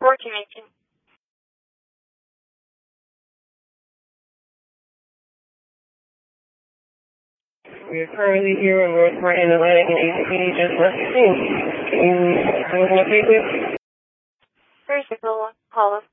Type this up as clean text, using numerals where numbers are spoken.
Originating. We are currently here on North Martin Atlantic and ACP just left the scene. Can you look at this? Very signal, call us.